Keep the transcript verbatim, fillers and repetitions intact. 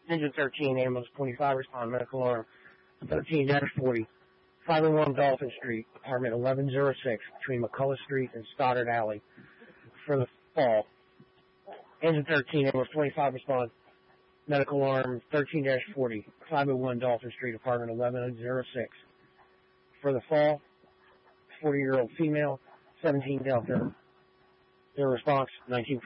Engine thirteen, ambulance twenty-five, respond medical alarm thirteen dash forty, five oh one Dolphin Street, apartment eleven oh six, between McCullough Street and Stoddard Alley, for the fall. Engine thirteen, ambulance twenty-five, respond medical alarm thirteen dash forty, five oh one Dolphin Street, apartment eleven oh six, for the fall. forty-year-old female, seventeen Delta. Their response, nineteen